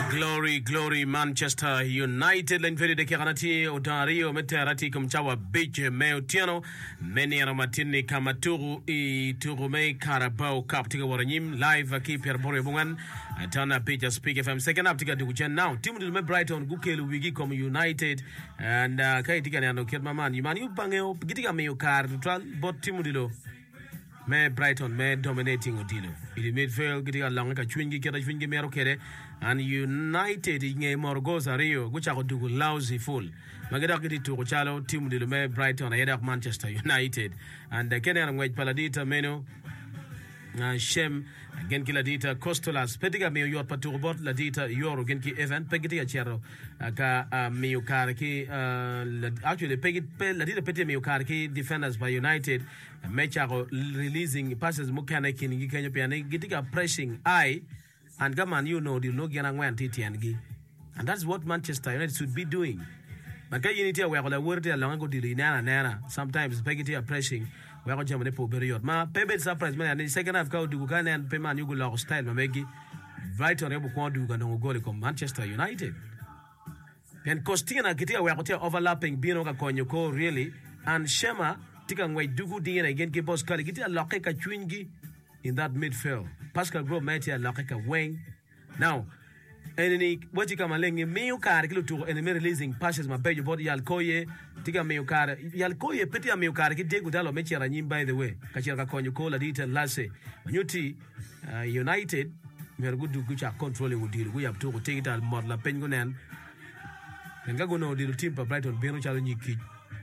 Glory Manchester United l'invedi de Kiranati Odario Meterati kumchawa Beach Meotiano Meniara Matini Kamaturu I Turume Carabao Cup tika waranyim live aki Pierre Bore Bungan Tana Beach Speak FM second up tika dukuchen now timu dilme Brighton Gukelu Wigi comme United and kai tika nyano kirma man yumani upangeo gitika meyo car neutral bot timu dilo me Brighton me dominating odilo ili midfield gitika langa ka chwingi kera chwingi mero kere and United inge morgoza Rio gucha ko dugu lousy full mageda kiti to chalo team dilo me Brighton ayeda Manchester United and Kenya ngwej paladita meno Shem gen ki ladita Costolas petiga me yot paturbot ladita yoro gen ki event pegiti chero ka me yokar ki actually pegit ladita peti me yokar ki defenders by United mecha releasing passes mechanic in Kenya piane gitika pressing eye and come on, you know, the no gana ngwan TTNG. And that's what Manchester United should be doing. Maka unity we are word along go di nana. Sometimes pegiti are pressing. We are Germany po period. Ma pebe surprise man and the second half go do Ghana and payman you go lock style mamegi. Brighton able to do gana go to Manchester United. And Costina kitia we are overlapping bino ka konyoko really and Shema tika ngwe dugu di again ke boss kali kitia lock ka chwingi in that midfield. Pascal Grobe Metia like a wing. Now, any what you come along in Mayo car to enemy releasing passes my page body Yalkoye, Tika Mayo car, Yalkoye, Petia Mayo car, get Gudalo Metia and by the way, Kachaka Konyo Cola Dita Lasse, Manuti United, we are good to Gucha controlling with deal. We have to take it al Modla Pengunan and Gagono little team for Brighton Beno challenge kid.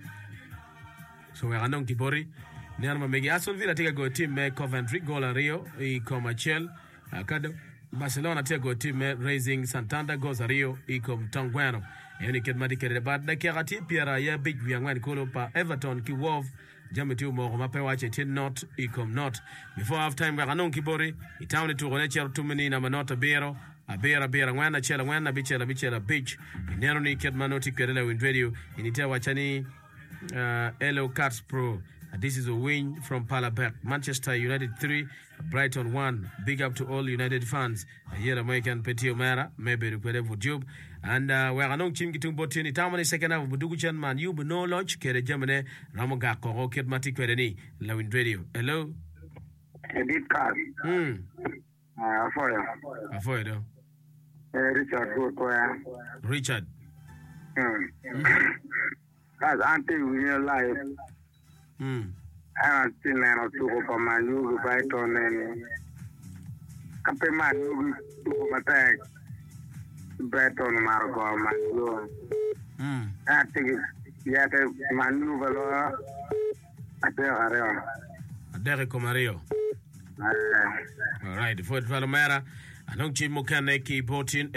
So we are non Kibori. Nianma megi Aston Villa take go team me Coventry goal Rio I Comachel Acado Barcelona take go team me Racing Santander goes Rio I com Tanguano yani kedma dikere bad da kerati Pierre ya big wiangwan kolo pa Everton ki Wolf Jametu mo mape wache tin not I com not before half time ganon kibori itaone tu gonecher tumini na manota bero abera ngwana chela ngwana bichela beach nero ni kedma noti kedela win radio initewa chani Elo Cards Pro. This is a win from Palabek. Manchester United 3, Brighton 1. Big up to all United fans. Here American Petit Omara, maybe requested for job. And we are not chimki to botini. Tamani second half of Buduguchan man. You no launch. Kere Germany. Ramogako. Rocket Matic Wedeni. Lawin Radio. Hello. Edit card. Afoyo. Richard. Richard. That's anti-real life. I still have to go for my new Brighton and compare my new attack. Brighton Marco, my new. I think yet my new valor. Derek Mario. All right, for Valomera. I don't see Mokaneki Botin.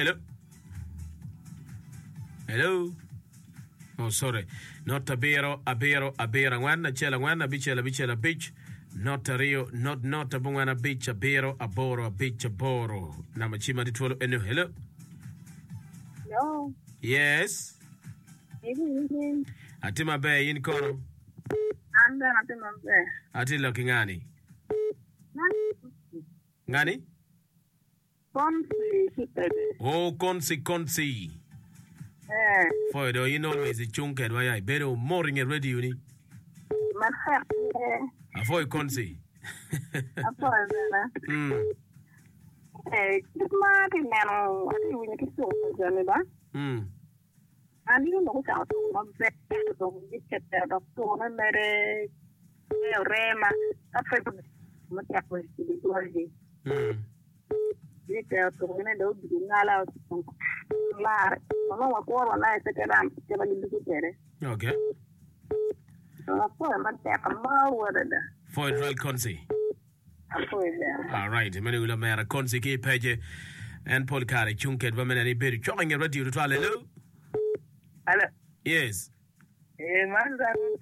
Hello. Oh, sorry. Not Abero, Ngwana, Chela, Ngwana, Bichela, Beach. Not a Rio, not a Bungana Beach, Abero, Aboro, Beach, Aboro. Namachima di Twolo, hello? Hello. Yes. Evening. Atima Bay in Kono. And then Atima Bay. Atila Kingani. Ngani? Consi. Oh, Consi. For do you know is a chunk and why I better mooring a radio uni. Avoid Consi. Martin now, what do you want to say, Janeba? And you know how to not bet on this of Tona Mere Rema, a favorite Matapo to be worthy. You tell to win a dog, you allow to lie. Mama, for a night, okay. So, for real Consi. All right, Manuela Mera Consi K Page and Paul Carey, Chunket, women and a bit showing a radio to try. Hello? Hello? Yes. I don't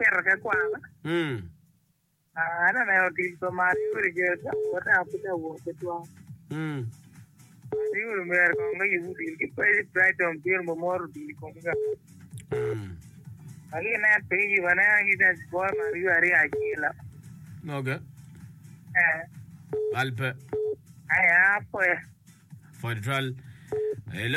know if the Mario what happened to work. You remember you would try to appear more. Again, I pay you when I get as boy, you are okay. Alpe. I have for the trial. Hello.